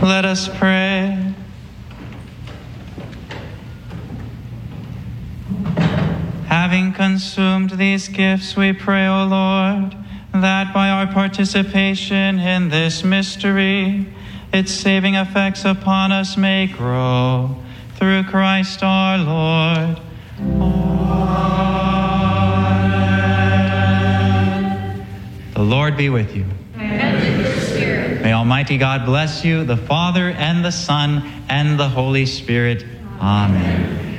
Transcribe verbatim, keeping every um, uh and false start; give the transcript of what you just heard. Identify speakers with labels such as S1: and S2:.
S1: Let us pray. Having consumed these gifts, we pray, O Lord, that by our participation in this mystery, its saving effects upon us may grow. Through Christ our Lord. Amen. The Lord be with you.
S2: And with your spirit.
S1: May Almighty God bless you, the Father and the Son and the Holy Spirit. Amen.